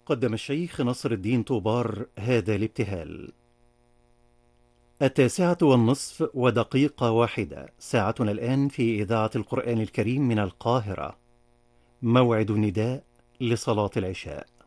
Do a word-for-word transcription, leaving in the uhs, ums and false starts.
قدم الشيخ نصر الدين طوبار هذا الابتهال. التاسعة والنصف ودقيقة واحدة، ساعتنا الآن في إذاعة القرآن الكريم من القاهرة. موعد النداء لصلاة العشاء.